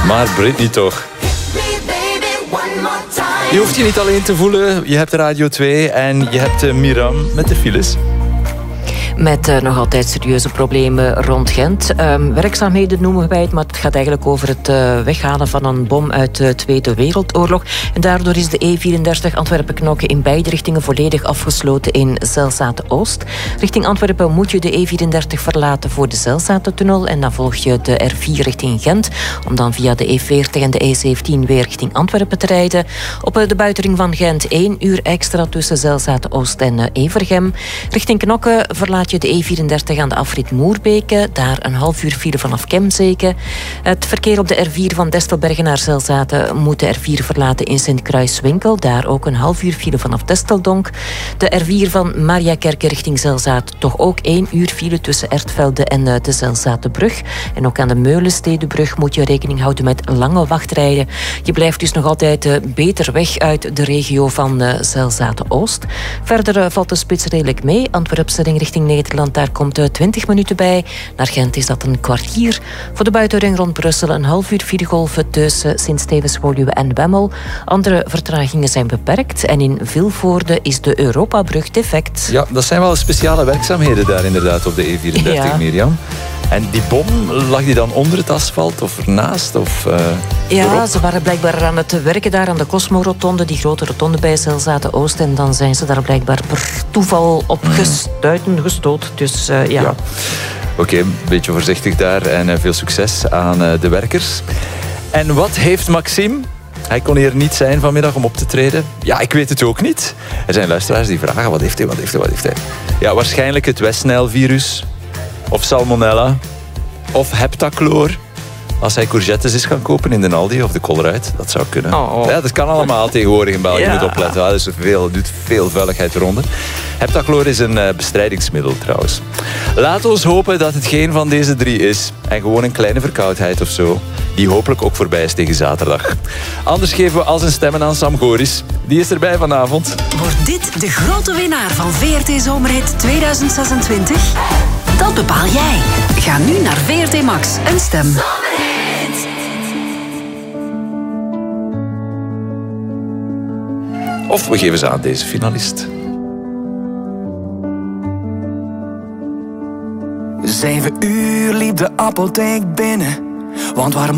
Maar Britney toch. Je hoeft je niet alleen te voelen. Je hebt Radio 2 en je hebt Miram met de files. Met nog altijd serieuze problemen rond Gent. Werkzaamheden noemen wij het, maar het gaat eigenlijk over het weghalen van een bom uit de Tweede Wereldoorlog. En daardoor is de E34 Antwerpen-Knokke in beide richtingen volledig afgesloten in Zelzate-Oost. Richting Antwerpen moet je de E34 verlaten voor de Zelzate-tunnel en dan volg je de R4 richting Gent, om dan via de E40 en de E17 weer richting Antwerpen te rijden. Op de buitenring van Gent 1 uur extra tussen Zelzate-Oost en Evergem. Richting Knokke verlaat je de E34 aan de afrit Moerbeke. Daar een half uur file vanaf Kemzeke. Het verkeer op de R4 van Destelbergen naar Zelzate moet de R4 verlaten in Sint-Kruiswinkel. Daar ook een half uur file vanaf Desteldonk. De R4 van Mariakerke richting Zelzate toch ook 1 uur file tussen Ertvelde en de Zelzatebrug. En ook aan de Meulenstedenbrug moet je rekening houden met lange wachtrijden. Je blijft dus nog altijd beter weg uit de regio van Zelzate-Oost. Verder valt de spits redelijk mee. Antwerpse ring richting Nederland, daar komt 20 minuten bij. Naar Gent is dat een kwartier. Voor de buitenring rond Brussel een half uur filegolven tussen Sint-Stevens-Woluwe en Wemmel. Andere vertragingen zijn beperkt. En in Vilvoorde is de Europabrug defect. Ja, dat zijn wel speciale werkzaamheden daar inderdaad op de E34, ja. Mirjam. En die bom, lag die dan onder het asfalt of ernaast? Ja, ze waren blijkbaar aan het werken daar aan de Cosmo-rotonde, die grote rotonde bij Zelzate-Oost. En dan zijn ze daar blijkbaar per toeval op gestoot. Dus ja. Oké, een beetje voorzichtig daar en veel succes aan de werkers. En wat heeft Maxime? Hij kon hier niet zijn vanmiddag om op te treden. Ja, ik weet het ook niet. Er zijn luisteraars die vragen, wat heeft hij? Ja, waarschijnlijk het West-Nijl-virus. Of salmonella. Of heptachlor. Als hij courgettes is gaan kopen in de Aldi of de Colruyt. Dat zou kunnen. Ja, dat kan allemaal tegenwoordig in België. Je moet opletten. Ja, dus doet veel vuiligheid eronder. Heptachlor is een bestrijdingsmiddel trouwens. Laten we hopen dat het geen van deze 3 is. En gewoon een kleine verkoudheid of zo. Die hopelijk ook voorbij is tegen zaterdag. Anders geven we al zijn stemmen aan Sam Goris. Die is erbij vanavond. Wordt dit de grote winnaar van VRT Zomerhit 2026? Dat bepaal jij. Ga nu naar VRT Max en stem. Of we geven ze aan deze finalist. 7 uur liep de apotheek binnen. Want waar